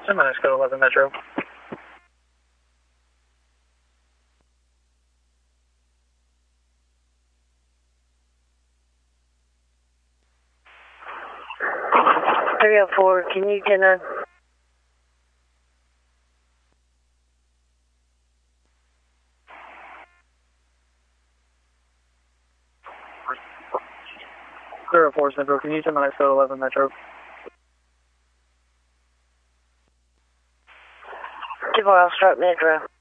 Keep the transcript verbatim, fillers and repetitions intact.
San Francisco eleven Metro. three oh four, can you get a... zero four Central, can you San Francisco eleven Metro? Tomorrow, start Metro.